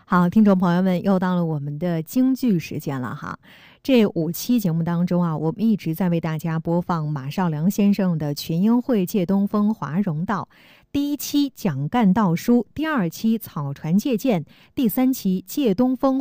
好，听众朋友们，又到了我们的京剧时间了哈。这5期节目当中啊，我们一直在为大家播放马绍良先生的《群英会借东风华容道》，第1期讲干道书，第2期草船借箭，第3期借东风